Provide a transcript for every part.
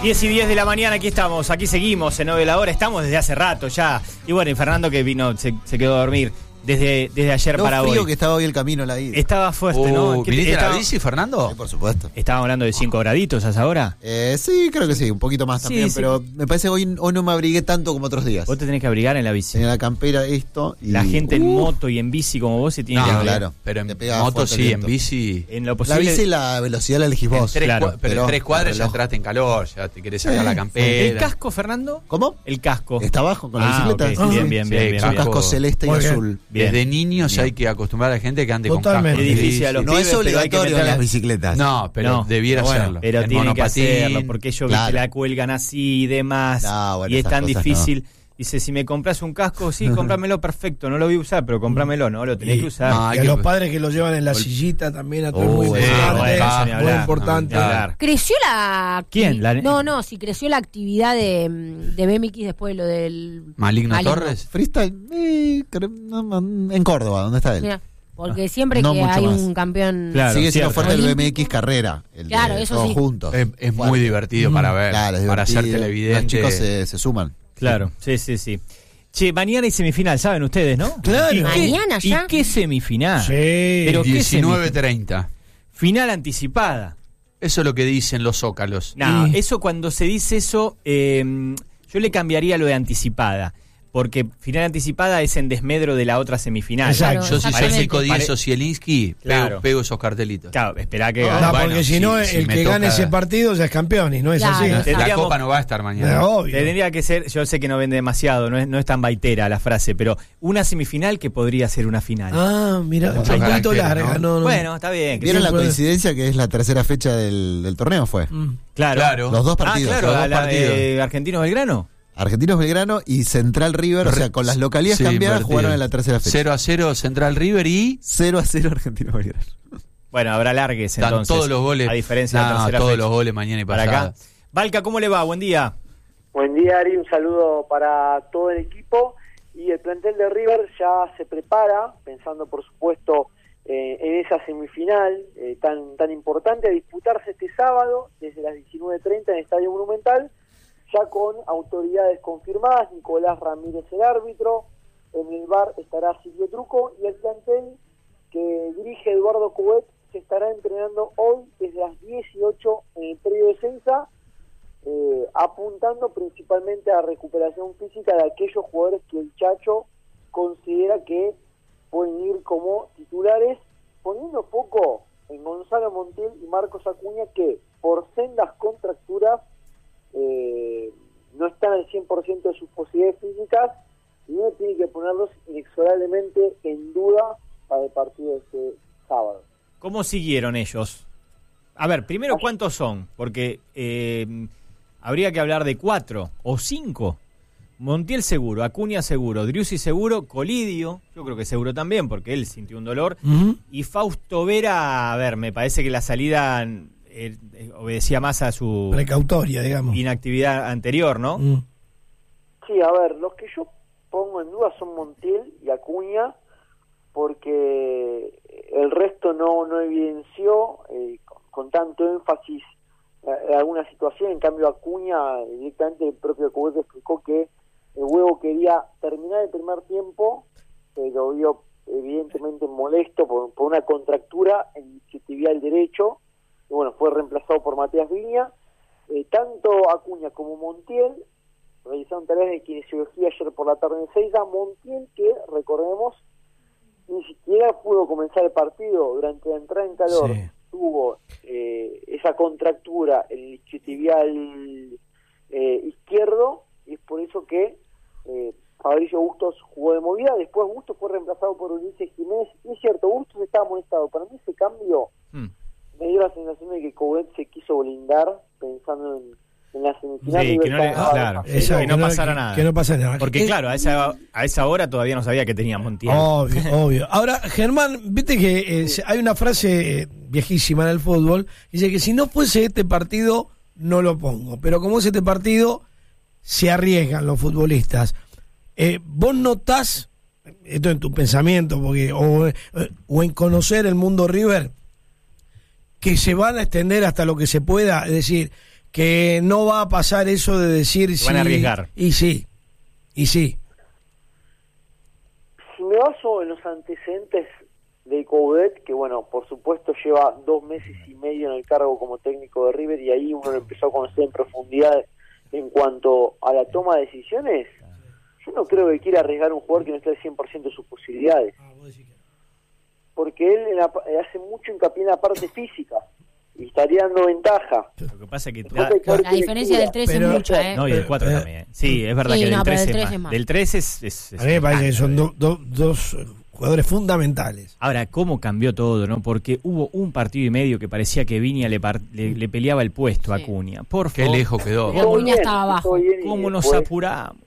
10:10 de la mañana, aquí estamos, aquí seguimos en 9 de la hora, estamos desde hace rato ya. Y bueno, y Fernando que vino, se quedó a dormir desde ayer para hoy. frío que estaba hoy el camino la ida. Estaba fuerte, ¿no? ¿Viniste en la bici, Fernando? Sí, por supuesto. ¿Estábamos hablando de 5 graditos a esa hora? Sí, creo que sí, un poquito más también, Sí. pero me parece que hoy no me abrigué tanto como otros días. Vos te tenés que abrigar en la bici. Tenía la campera, esto y... La gente en moto y en bici como vos se tiene que No, abrigar. claro. Pero en Te pega moto fuerte el sí, en viento. bici. En lo La posible. bici, la velocidad la elegís vos. Claro, Pero en 3 cuadras ya reloj. entraste en calor, ya te querés sacar la ¿El campera. casco, Fernando? ¿Cómo? El casco. Está abajo con la bicicleta. ok. Sí, Bien, sí. bien, Sí, bien, bien. Es un bien. casco celeste y Muy bien. azul. Bien. Desde niños Bien. hay que acostumbrar a la gente que ande Totalmente. con Es casco. difícil a los No pibes, es pero hay que obligatorio en meterle- las bicicletas. No, pero No. debiera Bueno, hacerlo. Pero En tienen que monopatín. hacerlo, porque ellos Claro. la cuelgan así y demás. No, bueno, y es esas tan cosas difícil. Dice, si me compras un casco, sí, cómpramelo, perfecto. No lo voy a usar, pero cómpramelo, no, lo tenés Y- que usar. no, Y hay a que- los padres que los llevan en la sillita también, a todo es muy Oh, importante. bueno, eso ni muy hablar, importante. ni hablar. Creció la... ¿Quién? No, sí, creció la actividad de BMX después de lo del... Maligno Torres. Freestyle, en Córdoba, ¿dónde está él? Mira, porque siempre No que mucho hay más. un campeón... Claro, Sigue siendo cierto. fuerte el Olímpico. BMX carrera. El Claro, de eso todos sí. juntos. Es muy divertido para ver, Claro, es para ser divertido. televidente. Los chicos se suman. Claro, sí. Che, mañana hay semifinal, saben ustedes, ¿no? Claro. ¿Y qué- ¿Mañana ya? ¿Y qué semifinal? Sí. Pero ¿qué 19:30. Final anticipada. Eso es lo que dicen los zócalos. No, Y- eso cuando se dice eso, yo le cambiaría lo de anticipada. Porque final anticipada es en desmedro de la otra semifinal. Exacto. Yo si soy Exactamente. Nico Díez o Zielinski, Claro. pego esos cartelitos. Claro, esperá que... No, Bueno, porque si no, si el me que gane toca- ese partido ya es campeón y no es Claro. así. Exacto. La Tendríamos- copa no va a estar mañana. Obvio. Tendría que ser, yo sé que no vende demasiado, no es tan baitera la frase, pero una semifinal que podría ser una final. Ah, mira, un Mucho poquito carácter, larga. ¿no? No. Bueno, está bien. que ¿Vieron la siempre- coincidencia que es la tercera fecha del torneo? Fue Claro. Claro. los dos partidos. Claro, los dos partidos. Argentinos Belgrano. Argentinos Belgrano y Central River, o sea, con las localidades Sí, cambiadas, invertido. jugaron en la tercera fecha. 0-0 Central River y 0-0 Argentinos Belgrano. Bueno, habrá largues dan entonces. todos los goles. A diferencia de la No, tercera todos fecha. los goles mañana y Para pasado. acá. Valca, ¿cómo le va? Buen día. Buen día, Ari, un saludo para todo el equipo. Y el plantel de River ya se prepara, pensando por supuesto en esa semifinal tan importante, a disputarse este sábado desde las 19:30 en el Estadio Monumental, ya con autoridades confirmadas. Nicolás Ramírez el árbitro, en el VAR estará Silvio Truco, y el plantel que dirige Eduardo Coudet se estará entrenando hoy desde las 18 en el predio de Censa, apuntando principalmente a recuperación física de aquellos jugadores que el Chacho considera que pueden ir como titulares, poniendo foco en Gonzalo Montiel y Marcos Acuña, que por sendas contracturas no están al 100% de sus posibilidades físicas, y uno tiene que ponerlos inexorablemente en duda para el partido de este sábado. ¿Cómo siguieron ellos? A ver, primero, ¿cuántos son? Porque habría que hablar de 4 o 5. Montiel seguro, Acuña seguro, Driussi seguro, Colidio, yo creo que seguro también, porque él sintió un dolor. Y Fausto Vera, a ver, me parece que la salida obedecía más a su Precautoria, digamos. inactividad anterior, ¿no? Sí, a ver, los que yo pongo en duda son Montiel y Acuña, porque el resto no evidenció con tanto énfasis alguna situación. En cambio, Acuña, directamente el propio Coudet explicó que el Huevo quería terminar el primer tiempo, pero vio evidentemente molesto por una contractura en el isquiotibial derecho, y bueno, fue reemplazado por Matías Viña. Tanto Acuña como Montiel realizaron tareas de kinesiología ayer por la tarde en Seiza. Montiel, que recordemos, ni siquiera pudo comenzar el partido durante la entrada en calor. Sí. Tuvo esa contractura en el isquiotibial izquierdo, y es por eso que Fabricio Bustos jugó de movida. Después Bustos fue reemplazado por Ulises Jiménez, y es cierto, Bustos estaba molestado. Para mí ese cambio me dio la sensación de que Coudet se quiso blindar pensando en la semifinal. Sí, que no le- claro. Exacto, que no pasara nada. Que no pasa nada. Porque claro, a esa hora todavía no sabía que tenía Montiel. Obvio. Ahora, Germán, viste que hay una frase viejísima en el fútbol, dice que si no fuese este partido, no lo pongo. Pero como es este partido, se arriesgan los futbolistas. ¿Vos notás, esto en tu pensamiento, porque o en conocer el mundo River, que se van a extender hasta lo que se pueda? Es decir, que no va a pasar eso de decir Se van a arriesgar. Y sí. Si me baso en los antecedentes de Coudet, que bueno, por supuesto lleva 2 meses y medio en el cargo como técnico de River, y ahí uno lo empezó a conocer en profundidad en cuanto a la toma de decisiones, yo no creo que quiera arriesgar un jugador que no esté al 100% de sus posibilidades. Porque él hace mucho hincapié en la parte física y estaría dando ventaja. Lo que pasa es que... La diferencia del 3 es mucha, ¿eh? No, y del 4 también. Sí, es verdad Sí, que no, del pero 3 del es 3 más. es más. Del 3 es A mí me parece que son dos jugadores fundamentales. Ahora, ¿cómo cambió todo, no? Porque hubo un partido y medio que parecía que Viña le peleaba el puesto a Sí. Acuña. Por Qué favor. lejos quedó. Pero Acuña estaba abajo. ¿Cómo nos apuramos?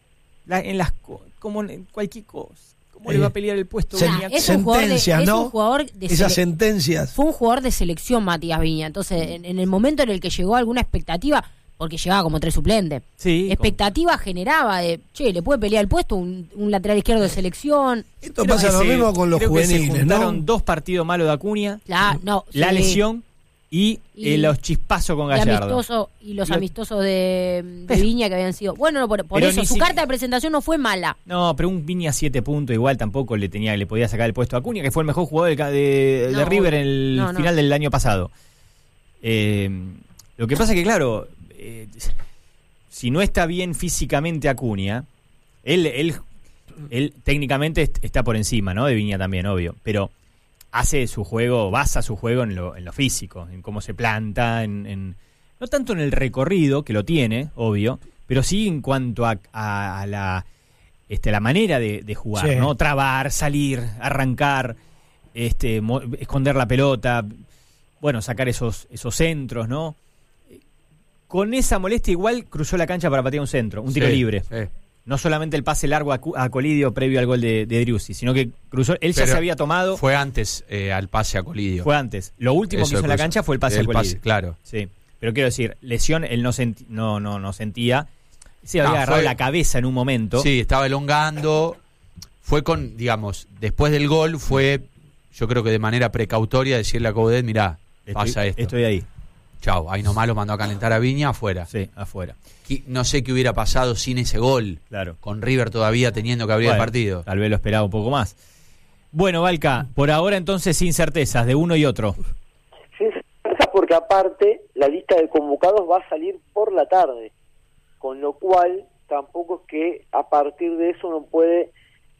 Como en cualquier cosa. ¿Cómo le va a pelear el puesto a Viña? Es un jugador de- Sentencias, es ¿no? un jugador de Esas sentencias. Fue un jugador de selección, Matías Viña. Entonces, en el momento en el que llegó alguna expectativa, porque llevaba como 3 suplentes, Sí, expectativa generaba de, che, le puede pelear el puesto un lateral izquierdo de selección. Esto Creo pasa que lo mismo con los creo que juveniles, se juntaron ¿no? 2 partidos malos de Acuña, La, no, la sí. lesión y Y- los chispazos con Y Gallardo. los Lo- amistosos de Viña que habían sido. Bueno, por Pero eso, ni su siquiera- carta de presentación no fue mala. No, pero un Viña 7 puntos igual tampoco le podía sacar el puesto a Acuña, que fue el mejor jugador de No, River en el no. final del año pasado. Lo que pasa es que, claro, si no está bien físicamente Acuña, él técnicamente está por encima, ¿no? De Viña también, obvio, pero hace su juego, basa su juego en lo físico, en cómo se planta, no tanto en el recorrido, que lo tiene, obvio, pero sí en cuanto a la manera de jugar, Sí. ¿no? Trabar, salir, arrancar, esconder la pelota, bueno, sacar esos centros, ¿no? Con esa molestia igual cruzó la cancha para patear un centro, un tiro Sí, libre. sí. No solamente el pase largo a Colidio previo al gol de Driussi, sino que cruzó, él ya Pero se había tomado, Fue antes al pase a Colidio. fue antes. Lo último Eso que hizo en la cruzó. cancha fue el pase a El Colidio. pase, claro. Sí, pero quiero decir, lesión él no sentía. Se había No, agarrado fue- la cabeza en un momento. Sí, estaba elongando. Fue después del gol fue, yo creo que de manera precautoria decirle a Coudet, mirá, pasa esto. Estoy ahí. Chau, ahí nomás lo mandó a calentar a Viña afuera. Sí, afuera. No sé qué hubiera pasado sin ese gol. Claro. Con River todavía teniendo que abrir Bueno, el partido. Tal vez lo esperaba un poco más. Bueno, Valca, por ahora entonces sin certezas de uno y otro. Sin certeza, porque aparte la lista de convocados va a salir por la tarde, con lo cual tampoco es que a partir de eso uno puede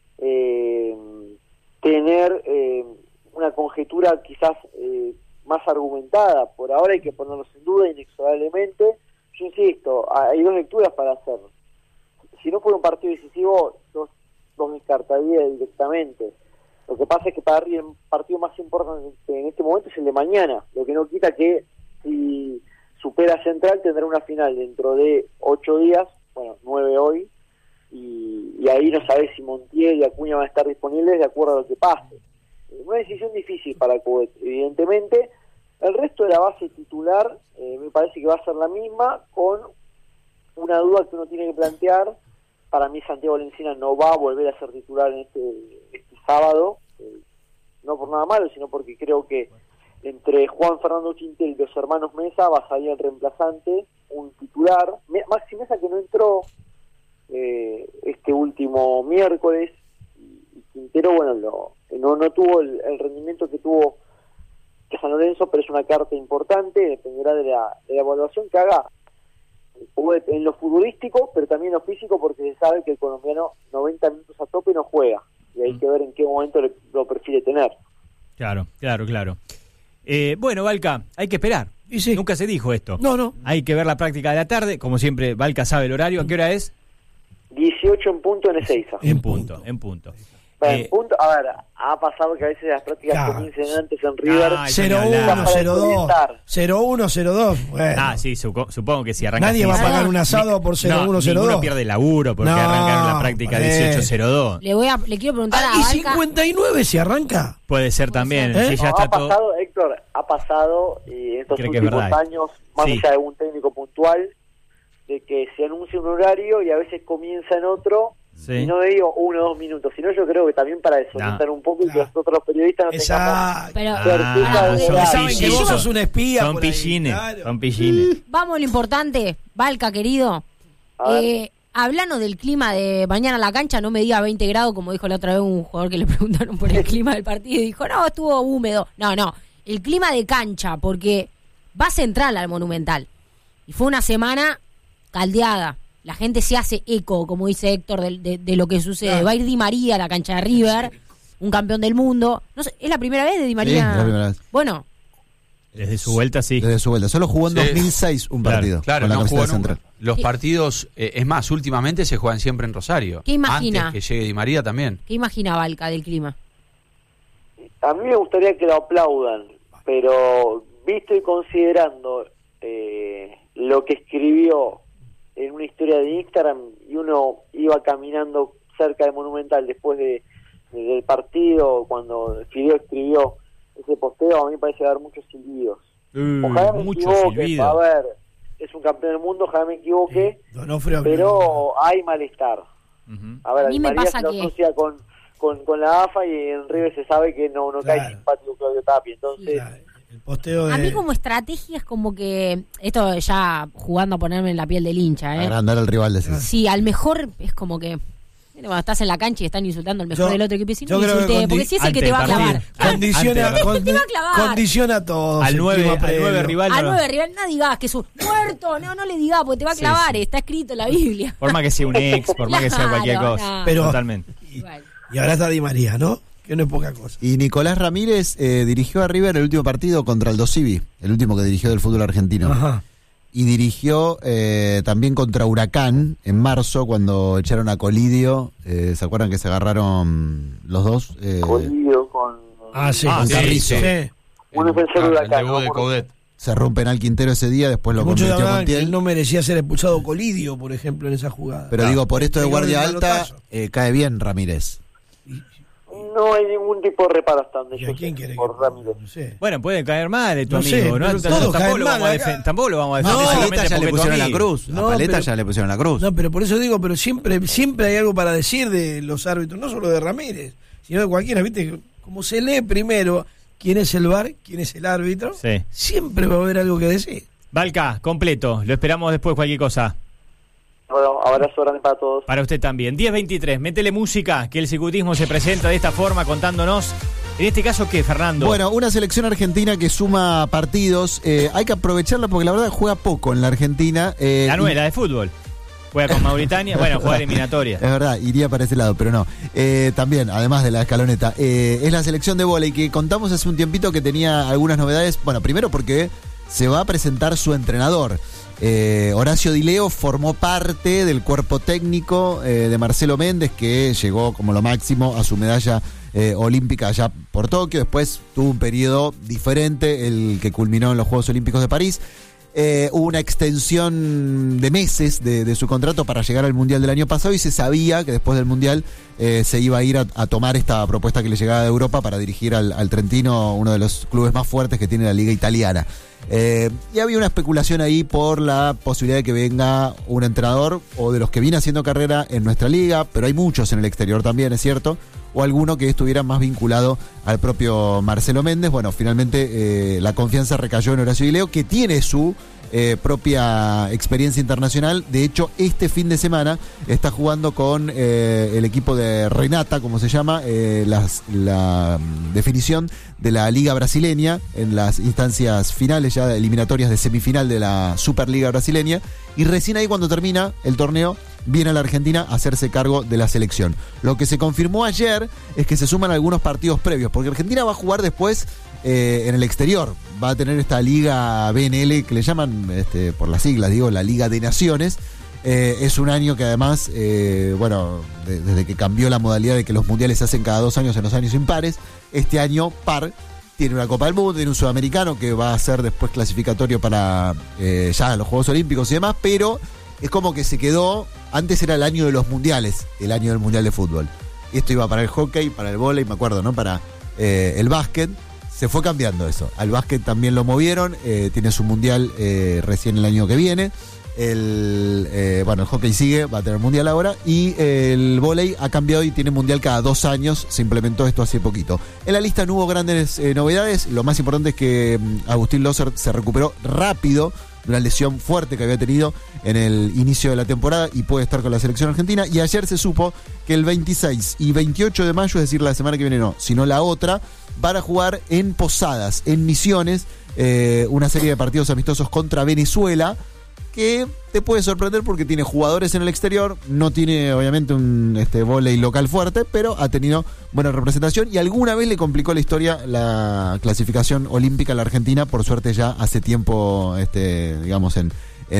tener una conjetura quizás más argumentada. Por ahora hay que ponerlos en duda inexorablemente. Yo insisto, hay 2 lecturas para hacerlo. Si no fuera un partido decisivo, los descartaría directamente. Lo que pasa es que para River el partido más importante en este momento es el de mañana, lo que no quita que si supera Central tendrá una final dentro de 8 días, bueno, 9 hoy, y ahí no sabes si Montiel y Acuña van a estar disponibles de acuerdo a lo que pase. Una decisión difícil para Coudet, evidentemente. El resto de la base titular me parece que va a ser la misma, con una duda que uno tiene que plantear. Para mí Santiago Lencina no va a volver a ser titular en este sábado, no por nada malo, sino porque creo que entre Juan Fernando Quintel y los hermanos Mesa va a salir el reemplazante, un titular. Maxi Mesa, que no entró este último miércoles, y Quintero, bueno, no tuvo el rendimiento que tuvo que San Lorenzo, pero es una carta importante, dependerá de la evaluación que haga en lo futbolístico, pero también en lo físico, porque se sabe que el colombiano 90 minutos a tope no juega, y hay que ver en qué momento lo prefiere tener. Claro. Bueno, Valca, hay que esperar. Y sí. Nunca se dijo esto. No. Hay que ver la práctica de la tarde. Como siempre, Valca sabe el horario. ¿A qué hora es? 18 en punto en Ezeiza. En En punto. punto. Bueno, en punto, a ver, ha pasado que a veces las prácticas Claro. comiencen antes en River. Ay, 0-1, 0-2. Para 0-1, 0-2. Bueno. Sí, supongo que si arranca Nadie va a así, pagar un asado por 0-1, 0-2. Ninguno pierde el laburo porque No, arrancaron la práctica 18-02. Le quiero preguntar a ¿Y Valca. 59 si arranca? Puede ser también. ser. Si ya ha está todo. pasado, Héctor, ha pasado en estos Creo que es últimos verdad. años, más Sí. allá de un técnico puntual, de que se anuncia un horario y a veces comienza en otro Sí. Y no digo 1 o 2 minutos, sino yo creo que también para desorientar un poco y que los otros periodistas no tengamos Exacto. Pero, certeza de son la- Saben que vos pillines. sos un espía. Son por ahí, pillines, claro. son pillines. vamos a lo importante, Valca, querido. A ver. Hablando del clima de mañana en la cancha, no me diga 20 grados, como dijo la otra vez un jugador que le preguntaron por el clima del partido y dijo, no, estuvo húmedo. No, el clima de cancha, porque va central al Monumental. Y fue una semana caldeada. La gente se hace eco, como dice Héctor, de lo que sucede. Claro. Va a ir Di María a la cancha de River, un campeón del mundo. No sé, ¿es la primera vez de Di María? es la primera vez. Bueno, Desde su vuelta, sí. Desde su vuelta. Solo jugó en Sí. 2006 un partido. Claro, con la no camiseta jugó de nunca. Central. Los Sí. partidos, es más, últimamente se juegan siempre en Rosario. ¿Qué imagina? Antes que llegue Di María también. ¿qué imagina Valca del clima? A mí me gustaría que lo aplaudan, pero visto y considerando lo que escribió en una historia de Instagram, y uno iba caminando cerca del Monumental después del partido, cuando Fideo escribió ese posteo, a mí me parece dar muchos silbidos. Ojalá me mucho equivoque, silbido. a ver, es un campeón del mundo, ojalá me equivoque, Donofrio, pero hay malestar. Ujú. A ver, A a mí Di me María pasa se lo que- asocia con la AFA, y en River se sabe que no cae Claro. simpático Claudio Tapia, entonces... Claro, el posteo de... A mí como estrategia es como que, esto ya jugando a ponerme en la piel del hincha, Agrandar al rival, decís. Sí, al mejor es como que cuando estás en la cancha y están insultando al mejor Yo- del otro equipo, y si yo no creo que insulté, condi- porque si es el que antes te va a del clavar. partido. Condiciona, Antes, te va a clavar. condiciona a todos. Al el 9 clima previo. rival. Al no. 9 rival, no digas que es un muerto, no le digas, porque te va a Sí, clavar, sí. está escrito en la Biblia. Por más que sea un ex, por más que sea cualquier Claro, cosa. no. Pero- Totalmente. Igual. Y ahora está Di María, ¿no? Que no es poca cosa. Y Nicolás Ramírez dirigió a River el último partido contra el Civi, el último que dirigió del fútbol argentino. Ajá. Y dirigió también contra Huracán en marzo, cuando echaron a Colidio. ¿Se acuerdan que se agarraron los dos? Colidio con Sí. con Carrizo. Sí. un defensor de El Huracán, debut de ¿no? Coudet. Cerró un penal Quintero ese día, después lo Muchos convirtió hablaban que Montiel. él no merecía ser expulsado Colidio, por ejemplo, en esa jugada. Pero digo, por esto de Pegó guardia el alta, manotazo. cae bien Ramírez. No hay ningún tipo de reparo hasta donde ¿Y yo a quién sé, quiere por que Ramírez. no sé. Bueno, puede caer mal tu No sé, amigo, ¿no? pero Entonces, todos tampoco, caen lo mal vamos a acá. tampoco lo vamos a No, defender a solamente Paleta ya porque le tu pusieron la amigo. cruz. No, A Paleta pero- ya le pusieron la cruz. No, pero por eso digo, pero siempre hay algo para decir de los árbitros, no solo de Ramírez, sino de cualquiera, ¿viste? Como se lee primero quién es el VAR, quién es el árbitro, Sí. siempre va a haber algo que decir. Valca, completo. Lo esperamos después cualquier cosa. Bueno, abrazo grande para todos. Para usted también. 10:23. Métele música, que el cicutismo se presenta de esta forma contándonos. En este caso, ¿qué, Fernando? Bueno, una selección argentina que suma partidos. Hay que aprovecharla porque la verdad juega poco en la Argentina. La nueva, de fútbol. Juega con Mauritania. Bueno, juega eliminatoria. Es verdad, iría para ese lado, pero no. También, además de la escaloneta, es la selección de vóley que contamos hace un tiempito que tenía algunas novedades. Bueno, primero porque se va a presentar su entrenador. Horacio Di Leo formó parte del cuerpo técnico de Marcelo Méndez, que llegó como lo máximo a su medalla olímpica allá por Tokio. Después tuvo un periodo diferente, el que culminó en los Juegos Olímpicos de París. Hubo una extensión de meses de su contrato para llegar al Mundial del año pasado, y se sabía que después del Mundial se iba a ir a tomar esta propuesta que le llegaba de Europa para dirigir al Trentino, uno de los clubes más fuertes que tiene la liga italiana. Y había una especulación ahí por la posibilidad de que venga un entrenador o de los que viene haciendo carrera en nuestra liga, pero hay muchos en el exterior también, es cierto, o alguno que estuviera más vinculado al propio Marcelo Méndez. Bueno, finalmente la confianza recayó en Horacio Di Leo, que tiene su propia experiencia internacional. De hecho, este fin de semana está jugando con el equipo de Renata, como se llama, la definición de la Liga Brasileña en las instancias finales, ya eliminatorias de semifinal de la Superliga Brasileña, y recién ahí, cuando termina el torneo, viene a la Argentina a hacerse cargo de la selección. Lo que se confirmó ayer es que se suman algunos partidos previos, porque Argentina va a jugar después en el exterior. Va a tener esta Liga BNL, que le llaman, por las siglas, digo, la Liga de Naciones. Es un año que además, desde que cambió la modalidad de que los mundiales se hacen cada 2 años en los años impares, este año par. Tiene una Copa del Mundo, tiene un sudamericano que va a ser después clasificatorio para ya los Juegos Olímpicos y demás, pero es como que se quedó. Antes era el año de los mundiales, el año del mundial de fútbol. Esto iba para el hockey, para el vóley, me acuerdo, ¿no? Para el básquet. Se fue cambiando eso. Al básquet también lo movieron, tiene su mundial recién el año que viene. El hockey sigue, va a tener mundial ahora, y el vóley ha cambiado y tiene mundial cada 2 años, se implementó esto hace poquito. En la lista no hubo grandes novedades, lo más importante es que Agustín Loser se recuperó rápido de una lesión fuerte que había tenido en el inicio de la temporada y puede estar con la selección argentina, y ayer se supo que el 26 y 28 de mayo, es decir, la semana que viene no, sino la otra, van a jugar en Posadas, en Misiones, una serie de partidos amistosos contra Venezuela, que te puede sorprender porque tiene jugadores en el exterior, no tiene obviamente un vóley local fuerte, pero ha tenido buena representación y alguna vez le complicó la historia la clasificación olímpica a la Argentina, por suerte ya hace tiempo, digamos, en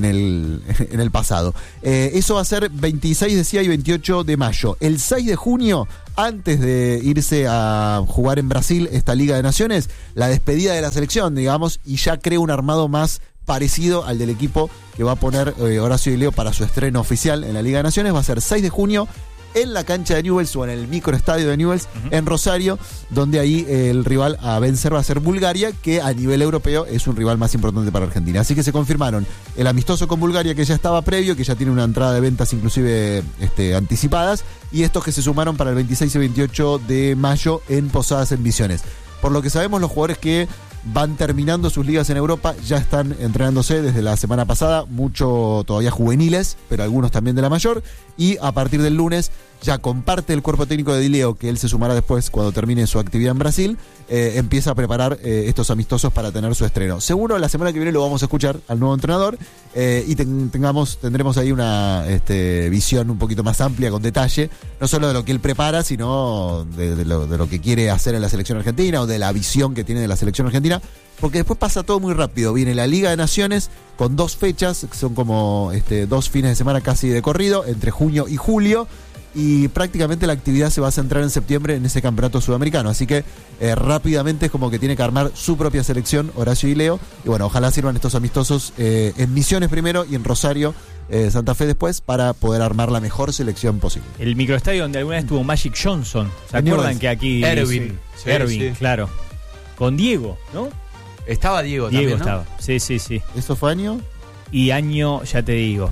el pasado. Eso va a ser 26, decía, y 28 de mayo. El 6 de junio, antes de irse a jugar en Brasil esta Liga de Naciones, la despedida de la selección, digamos, y ya crea un armado más parecido al del equipo que va a poner Horacio Di Leo para su estreno oficial en la Liga de Naciones. Va a ser 6 de junio en la cancha de Newell's o en el microestadio de Newell's en Rosario, donde ahí el rival a vencer va a ser Bulgaria, que a nivel europeo es un rival más importante para Argentina. Así que se confirmaron el amistoso con Bulgaria, que ya estaba previo, que ya tiene una entrada de ventas inclusive anticipadas, y estos que se sumaron para el 26 y 28 de mayo en Posadas en Misiones. Por lo que sabemos, los jugadores que van terminando sus ligas en Europa ya están entrenándose desde la semana pasada, mucho todavía juveniles, pero algunos también de la mayor, y a partir del lunes ya comparte el cuerpo técnico de Di Leo, que él se sumará después cuando termine su actividad en Brasil, empieza a preparar estos amistosos para tener su estreno. Seguro la semana que viene lo vamos a escuchar al nuevo entrenador, y tendremos ahí una visión un poquito más amplia, con detalle, no solo de lo que él prepara, sino de lo que quiere hacer en la selección argentina, o de la visión que tiene de la selección argentina, porque después pasa todo muy rápido. Viene la Liga de Naciones con 2 fechas, que son como 2 fines de semana casi de corrido, entre junio y julio, y prácticamente la actividad se va a centrar en septiembre en ese campeonato sudamericano. Así que rápidamente es como que tiene que armar su propia selección Horacio Di Leo, y bueno, ojalá sirvan estos amistosos en Misiones primero y en Rosario, Santa Fe después, para poder armar la mejor selección posible. El microestadio donde alguna vez estuvo Magic Johnson, ¿se acuerdan que aquí? Erwin. Sí, Erwin, claro. Con Diego, ¿no? Estaba Diego también, ¿no? Estaba, sí. ¿Eso fue año? Y año, ya te digo,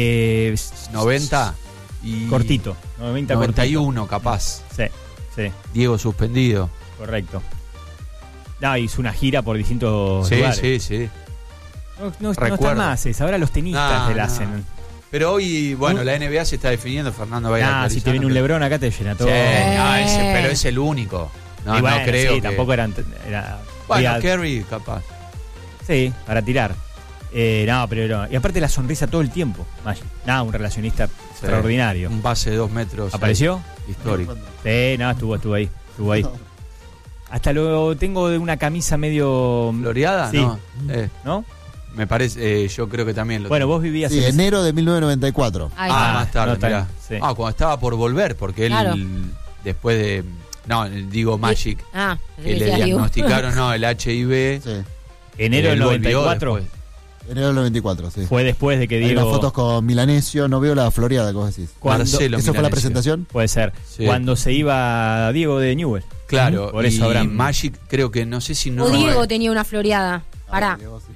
90 y... cortito, 91 cortito. Capaz. Sí. Diego suspendido. Correcto. Hizo una gira por distintos lugares. Sí. No está más eso, ahora los tenistas la hacen. Pero hoy, bueno, la NBA se está definiendo, Fernando va a ir si te viene un LeBron acá te llena todo. Sí, pero es el único. No creo que... tampoco era bueno, Kerry, capaz. Sí, para tirar. Pero y aparte la sonrisa todo el tiempo. Un relacionista extraordinario. Un base de 2 metros. ¿Apareció? Histórico. Sí, estuvo ahí. Hasta lo tengo de una camisa medio... ¿Floreada? Sí. ¿No? Me parece, yo creo que también lo Bueno, vos vivías en enero de 1994. Más tarde, mirá. Sí. Cuando estaba por volver, porque él después de... Magic. Que le diagnosticaron, el HIV. Sí. Enero del 94. Enero del 94, sí. Fue después de que Hay Diego... unas fotos con Milanesio, no veo la floreada, ¿cómo decís? Marcelo ¿Eso fue la Milanesio. presentación? Puede ser. Sí. Cuando se iba Diego de Newell. Claro, por eso y Magic creo que no sé si no... O Diego tenía una floreada. Pará.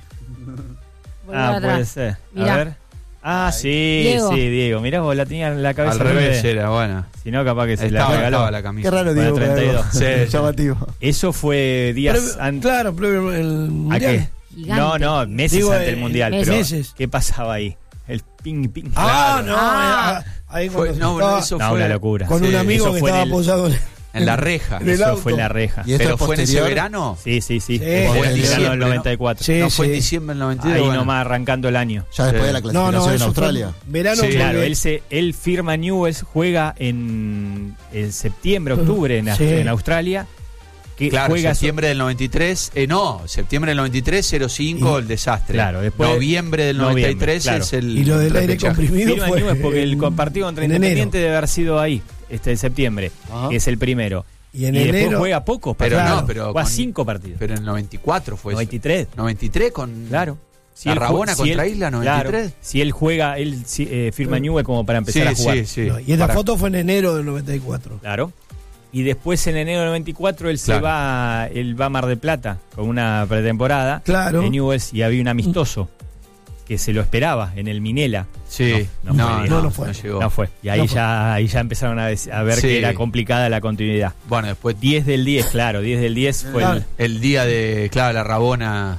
Puede ser. Mirá. A ver. Sí, Diego. Diego. Mirá, vos la tenías en la cabeza. Al revés era, bueno. Si no, capaz que se la Estaba regaló. la camisa. Qué raro, Para Diego. 32. Sí. Llamativo. Eso fue días antes. Claro, previo el ¿A mundial. qué? Gigante. No, meses Digo, antes del mundial. Pero meses. ¿qué pasaba ahí? El ping. Ahí Fue, cuando eso No, fue una locura. con un Sí, amigo eso que fue estaba en el- apoyado en la reja. En el Eso auto. fue en la reja. ¿Y esto ¿Pero es fue en ese posterior? verano? Sí. Sí. Fue en en el verano diciembre, del ¿no? 94. Sí, ¿No fue en sí. diciembre del 92? Ahí Bueno. nomás arrancando el año. Ya después de la No, clasificación en eso Australia. fue verano. Sí, Claro, porque- él firma Newell's, juega en septiembre, octubre Sí. en Australia. Que Claro, juega septiembre del 93, septiembre del 93, 05, el desastre. Claro, después- noviembre del noviembre, 93 claro. es el Y lo del aire repechaje. comprimido firma fue Newell's porque el partido contra en Independiente enero. debe haber sido ahí, en septiembre, Ajá. que es el primero. Y en después enero- juega pocos Pero partidos. no, pero juega con- 5 partidos. Pero en el 94 fue eso. 93. 93 con... Claro. La él Rabona ju- contra él- Isla, 93. Claro, si él juega, él firma Newell's como para empezar a jugar. Sí. No, y esta Para- foto fue en enero del 94. Claro. Y después en enero del 94 él Claro. él va a Mar del Plata con una pretemporada Claro. de Newell's y había un amistoso que se lo esperaba en el Minela. Sí, No fue bien. No fue. llegó. No fue. Y ahí, No fue. ahí ya empezaron a ver Sí. que era complicada la continuidad. Bueno, después 10 del 10, claro, 10 del 10 fue Claro. el día de, claro, la Rabona.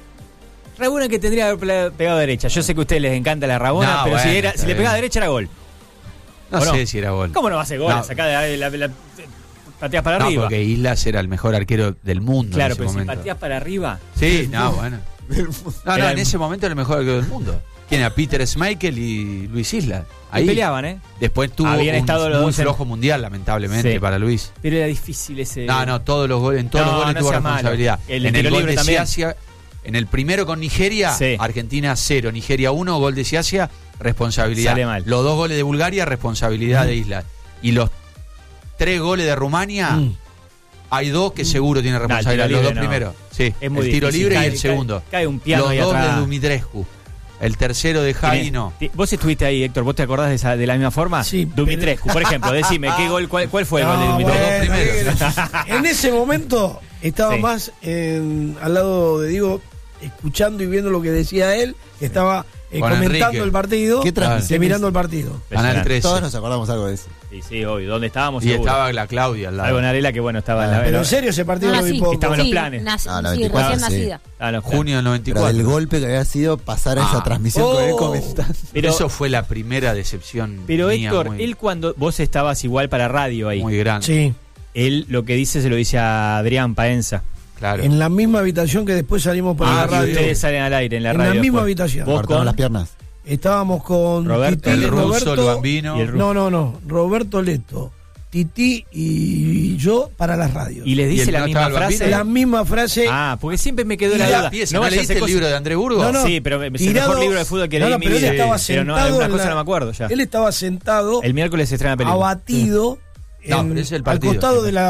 Rabona que tendría que haber pegado a derecha. Yo sé que a ustedes les encanta la Rabona, No, pero bueno, si está le bien. pegaba a derecha era gol. No ¿O no? sé si era gol. ¿Cómo no va a ser gol? No. Sacá la pateás para No, arriba. porque Islas era el mejor arquero del mundo Claro, en ese pero momento. si pateás para arriba. Sí, no, bueno. No, Era en el- ese momento era el mejor arquero del mundo. ¿Quién era? Peter Schmeichel y Luis Islas. Ahí peleaban, ¿eh? Después tuvo Habían estado los muy dos en- flojo mundial, lamentablemente, Sí. para Luis. Pero era difícil ese. No, todos los goles, en todos los goles no tuvo seas malo. responsabilidad. El en tiro el gol libre de también. Siasia, en el primero con Nigeria, Sí. Argentina 0, Nigeria 1, gol de Siasia, responsabilidad. Sale mal. Los 2 goles de Bulgaria, responsabilidad de Islas. Y los 3 goles de Rumania, hay 2 que seguro tienen el responsabilidad. tiro Los 2 libre no. primeros. Sí, Es muy el tiro difícil. libre y Cae- el segundo. cae un piano los ahí 2 atrás. de Dumitrescu. El tercero de Javi, no. Vos estuviste ahí, Héctor. ¿Vos te acordás de la misma forma? Sí, Dumitrescu, por ejemplo. Decime, ¿qué gol, cuál fue el gol de No, Dumitrescu? Los dos primeros. En ese momento estaba Sí. más al lado de Diego, escuchando y viendo lo que decía él, que estaba Con comentando Enrique. el partido, ¿Qué transmisión que mirando el partido. Canal 13. Todos nos acordamos algo de eso. Sí, sí, obvio. ¿Dónde estábamos? Y Seguro. estaba la Claudia al lado. Algo en Arela que, bueno, estaba en la. Pero en serio, ese partido No, lo vi nací. poco. Estaba en los Sí, planes. nací- Ah, sí, 94, recién sí. nacida. Junio del Pero 94. del golpe que había sido pasar a esa Ah. transmisión con él Oh. comentando. Pero- Eso fue la primera decepción. Pero mía, Héctor, muy, él cuando vos estabas igual para radio ahí, muy grande. Sí, él lo que dice se lo dice a Adrián Paenza. Claro. en la misma habitación que después salimos por la Y radio. ustedes salen al aire en la En radio. la misma después. habitación. Vos Cortaron con las piernas. Estábamos con Roberto, Tití, el ruso, Roberto, el bambino. y el No, Roberto Leto, Tití y yo para las radios. y les ¿Y dice el la no misma estaba el frase. Bambino? La misma frase. Ah, porque siempre me quedó Y la la duda. pieza, No ¿no vaya a leíste hacer el cosas- libro de Andrés Burgos? No, no. Sí, pero es el Tirado- mejor libro de fútbol que leí No, en mi pero él vida. estaba Pero no, sentado algunas en cosas la- no me acuerdo ya. Él estaba sentado, El miércoles se estrena película. abatido, No, en- pero ese es el al partido. costado de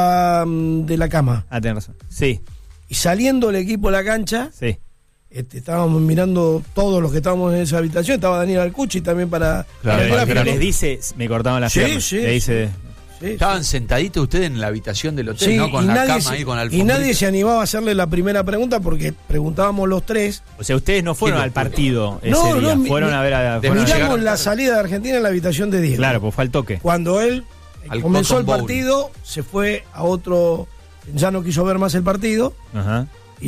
la cama. Ah, tenés razón. Sí, Y saliendo el equipo a la cancha, sí. estábamos mirando todos los que estábamos en esa habitación. Estaba Daniel Alcucci también para Claro, para el Pero gráfico. les dice, me cortaban las Sí, piernas. sí, Le dice, Sí, Estaban sentaditos ustedes en la habitación del hotel, sí, ¿no? Con y la nadie cama se- ahí, con la y alfombrita. nadie se animaba a hacerle la primera pregunta porque preguntábamos los tres. o sea, ustedes no fueron Qué al locura. partido ese No, día. no, Fueron a ver a. de- fueron a- llegaron Miramos la tarde. salida de Argentina en la habitación de Diego. Claro, pues fue al toque. Cuando él Al comenzó el Cotton Bowl. partido, se fue a otro, ya no quiso ver más el partido Ajá.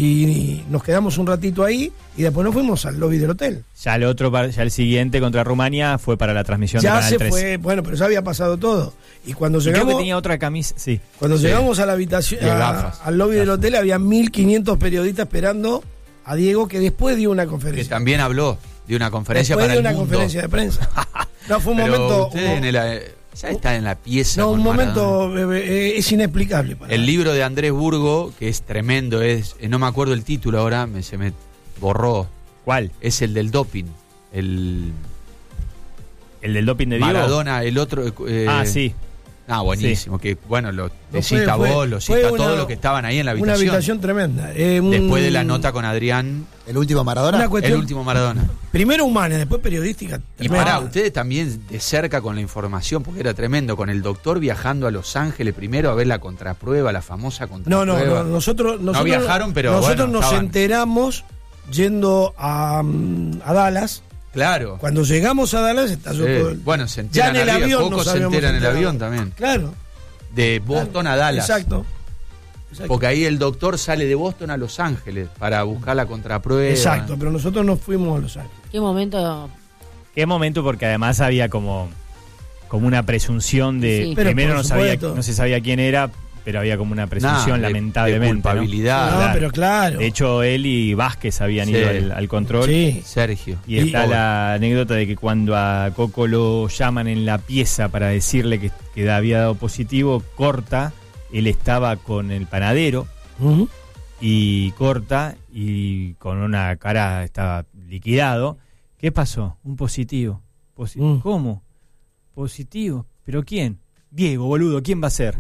y nos quedamos un ratito ahí y después nos fuimos al lobby del hotel. Ya el siguiente contra Rumania fue para la transmisión de Ya Canal se 3. fue, bueno, pero ya había pasado todo. Y cuando Y creo llegamos, que tenía otra camisa, sí. cuando Sí. llegamos a la habitación, Y gafas. al lobby del hotel, había 1500 periodistas esperando a Diego, que después dio una Que conferencia. también habló de una conferencia Después para de el una mundo. conferencia de prensa. No, fue un Pero momento. ustedes en ya están en la pieza. No, con un Maradona. momento es inexplicable. para El mí. libro de Andrés Burgo, que es tremendo, no me acuerdo el título ahora, se me borró. ¿Cuál? Es el del doping. El ¿El del doping de Diego? Maradona, el otro. Ah, sí. Ah, buenísimo. Que bueno, lo No, cita fue- vos, lo fue cita una- todos los que estaban ahí en la Una habitación. habitación tremenda. Después de la nota con Adrián, El último Maradona. Una cuestión- el último Maradona. Primero humana, después periodística. Y tremenda. pará, ustedes también de cerca con la información, porque era tremendo, con el doctor viajando a Los Ángeles primero a ver la contraprueba, la famosa No, contraprueba. no, nosotros viajaron, pero nosotros bueno, nos estaban. enteramos yendo a Dallas. Claro. Cuando llegamos a Dallas estalló Sí. todo el... Bueno, se Ya enteran en el arriba, avión pocos nos se habíamos enteran en el enterado. avión también. Claro. De Boston a Dallas. Exacto. Porque ahí el doctor sale de Boston a Los Ángeles para buscar la contraprueba. Exacto, pero nosotros nos fuimos a Los Ángeles. Qué momento. Qué momento, porque además había como una presunción de. Sí. Pero Primero por no sabía, supuesto. no se sabía quién era, pero había como una presunción, Nah, de lamentablemente. ¿no? culpabilidad. No, claro. pero claro. De hecho, él y Vázquez habían Sí. ido al control. Sí. Sergio. Y está Pobre. la anécdota de que cuando a Coco lo llaman en la pieza para decirle que había dado positivo, corta, él estaba con el panadero Ujú. y corta y con una cara estaba liquidado. ¿Qué pasó? Un positivo. Mm. ¿Cómo? Positivo. ¿Pero quién? Diego, boludo, ¿quién va a ser?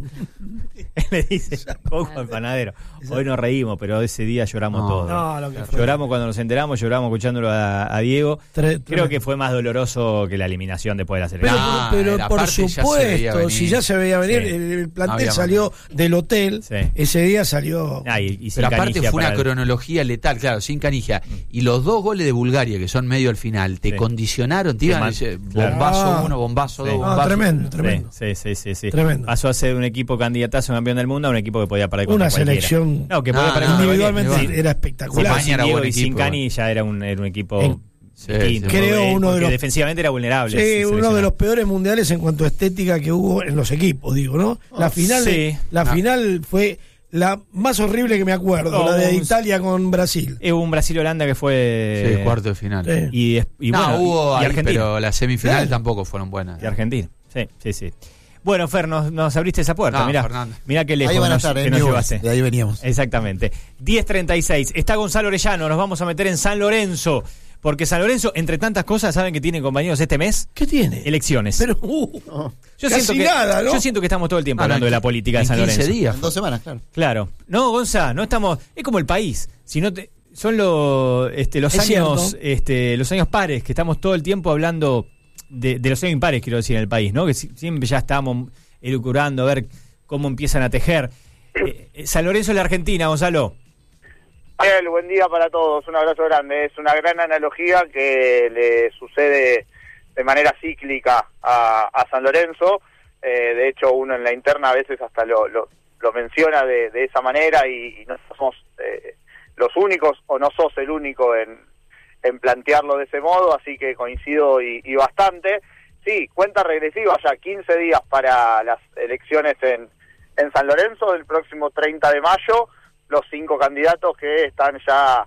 Él le dice, Coco el panadero. Hoy nos reímos, pero ese día lloramos todos. No, lo que fue. Lloramos cuando nos enteramos, lloramos escuchándolo a Diego. Creo que fue más doloroso que la eliminación después de la selección. Pero la por parte ya se veía supuesto, venir. si ya se veía venir, Sí. el No plantel había salió del hotel, Sí. ese día salió... Y sin Pero aparte Canigia fue una para el- cronología letal, claro, sin Canigia. Y los 2 goles de Bulgaria, que son medio al final, te Sí. condicionaron, te iban a decir, bombazo 1, bombazo 2, Sí. No, bombazo. tremendo. Sí. Tremendo. Pasó a ser un equipo candidatazo a campeón del mundo a un equipo que podía perder contra Una cualquiera. selección No, que podía No, perder no, contra individualmente cualquiera. era Sí, espectacular. España era Diego buen y sin equipo. Cani ya era un equipo Sí, distinto. sí. Creo uno de Porque los- defensivamente era vulnerable. Sí, ese uno de seleccionado. los peores mundiales en cuanto a estética que hubo en los equipos, digo, ¿no? La final, sí. final fue la más horrible que me acuerdo, No, la de Italia con Brasil. Hubo un Brasil-Holanda que fue... Sí, cuarto de final. Sí. Y No, bueno, hubo y ahí, Argentina. pero las semifinales Claro. tampoco fueron buenas. Y Argentina. Sí. Bueno, Fer, nos abriste esa puerta. No, mirá, Fernando. mirá qué lejos Ahí van a nos, estar, que nos Newell's, llevaste. de ahí veníamos. Exactamente. 10:36. Está Gonzalo Orellano. Nos vamos a meter en San Lorenzo. Porque San Lorenzo, entre tantas cosas, ¿saben que tiene, compañeros, este mes? ¿Qué tiene? Elecciones. Pero, yo casi siento que, nada, ¿no? Yo siento que estamos todo el tiempo Ah, no, hablando de en la política de en San 15 Lorenzo. días. En 2 semanas, claro. Claro. No, Gonza, no estamos... Es como el país. Si no te, son los Es años los años pares, que estamos todo el tiempo hablando de los años impares, quiero decir, en el país, ¿no? Que siempre ya estamos elucubrando a ver cómo empiezan a tejer. San Lorenzo es la Argentina, Gonzalo. Ariel, buen día para todos, un abrazo grande. Es una gran analogía que le sucede de manera cíclica a San Lorenzo. De hecho, uno en la interna a veces hasta lo menciona de esa manera y no somos los únicos, o no sos el único en plantearlo de ese modo, así que coincido y bastante. Sí, cuenta regresiva, ya 15 días para las elecciones en San Lorenzo del próximo 30 de mayo. Los 5 candidatos que están ya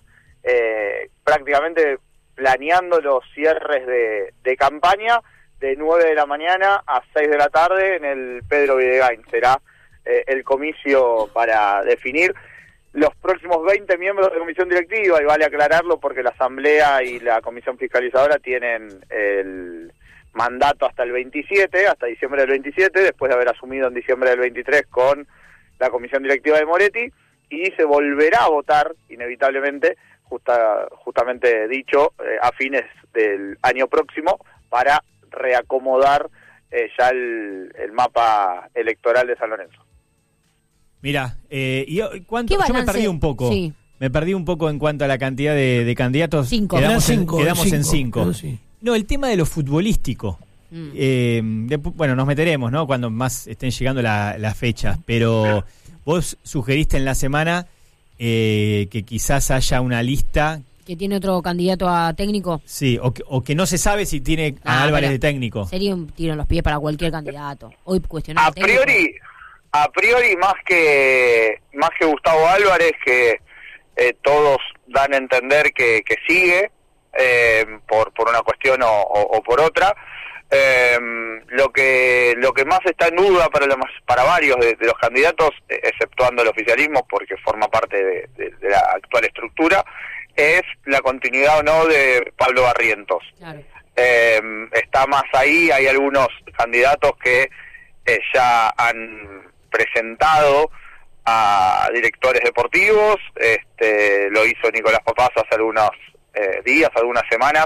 prácticamente planeando los cierres de campaña de 9 de la mañana a 6 de la tarde en el Pedro Videgain. Será el comicio para definir los próximos 20 miembros de la comisión directiva, y vale aclararlo porque la asamblea y la comisión fiscalizadora tienen el mandato hasta el 27, hasta diciembre del 27, después de haber asumido en diciembre del 23 con la comisión directiva de Moretti, y se volverá a votar inevitablemente, justamente dicho, a fines del año próximo, para reacomodar ya el mapa electoral de San Lorenzo. Mira, ¿cuánto? ¿Qué Yo me balance? perdí un poco. Sí. Me perdí un poco en cuanto a la cantidad de candidatos. 5. Quedamos, Eran en, cinco, quedamos en cinco, 5. sí. No, el tema de lo futbolístico. Bueno, nos meteremos, ¿no? Cuando más estén llegando las fechas. Pero vos sugeriste en la semana que quizás haya una lista. Que tiene otro candidato a técnico. Sí, o que no se sabe si tiene a Álvarez de técnico. Sería un tiro en los pies para cualquier candidato. Hoy cuestionar A priori más que Gustavo Álvarez, que todos dan a entender que sigue por una cuestión o por otra. Lo que más está en duda para varios de los candidatos, exceptuando el oficialismo porque forma parte de la actual estructura, es la continuidad o no de Pablo Barrientos. Claro. Está más ahí, hay algunos candidatos que ya han presentado a directores deportivos. Lo hizo Nicolás Papaz hace algunos días, algunas semanas,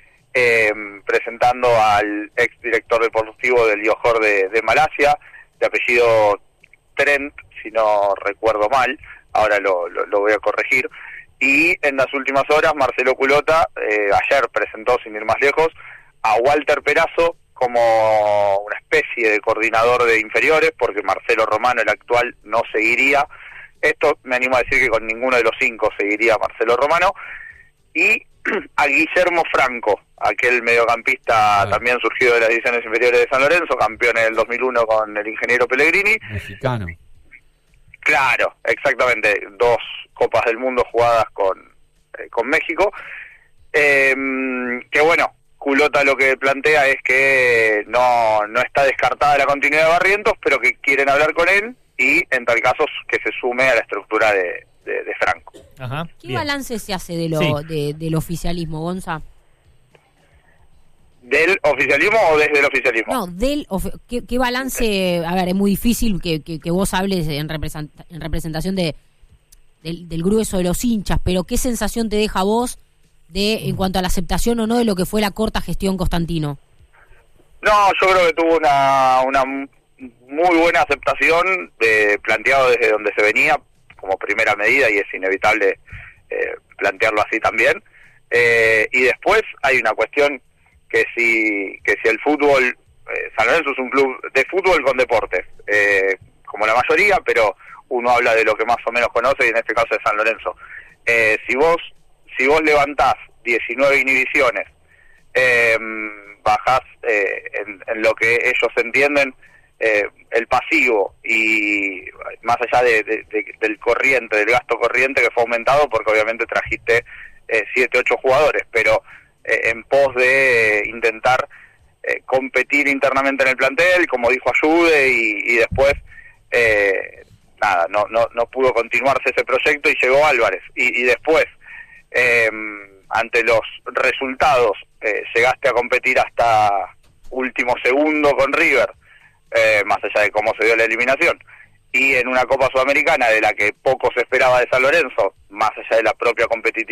presentando al exdirector deportivo del Johor de Malasia, de apellido Trent, si no recuerdo mal, ahora lo voy a corregir. Y en las últimas horas Marcelo Culota ayer presentó, sin ir más lejos, a Walter Perazo como una especie de coordinador de inferiores, porque Marcelo Romano, el actual, no seguiría. Esto me animo a decir que con ninguno de los 5 seguiría Marcelo Romano. Y a Guillermo Franco, aquel mediocampista también surgido de las divisiones inferiores de San Lorenzo, campeón en el 2001 con el ingeniero Pellegrini. Mexicano. Claro, exactamente, 2 Copas del Mundo jugadas con México. Que bueno, Culota lo que plantea es que no está descartada la continuidad de Barrientos, pero que quieren hablar con él y en tal caso que se sume a la estructura de Franco. Ajá, ¿Qué bien. balance se hace del oficialismo, Gonza? ¿Del oficialismo o desde el oficialismo? No, ¿qué balance? A ver, es muy difícil que vos hables en representación del grueso de los hinchas, pero ¿qué sensación te deja a vos en cuanto a la aceptación o no de lo que fue la corta gestión Costantino? No, yo creo que tuvo una muy buena aceptación, planteado desde donde se venía como primera medida, y es inevitable plantearlo así también. Y después hay una cuestión que si el fútbol, San Lorenzo es un club de fútbol con deportes, como la mayoría, pero uno habla de lo que más o menos conoce, y en este caso es San Lorenzo. Si vos levantás 19 inhibiciones, bajás en lo que ellos entienden el pasivo, y más allá del corriente, del gasto corriente que fue aumentado, porque obviamente trajiste 7, 8 jugadores, pero en pos de intentar competir internamente en el plantel, como dijo Ayude, y después nada, no pudo continuarse ese proyecto y llegó Álvarez, y después ante los resultados llegaste a competir hasta último segundo con River, más allá de cómo se dio la eliminación, y en una Copa Sudamericana de la que poco se esperaba de San Lorenzo, más allá de la propia competitividad